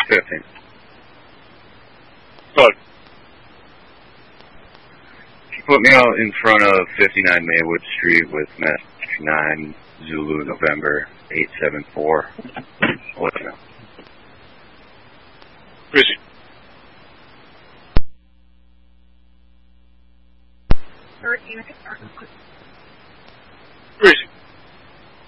15. Look. You put me out in front of 59 Maywood Street with Matt 9 Zulu November 874. I'll let you know. Where is he?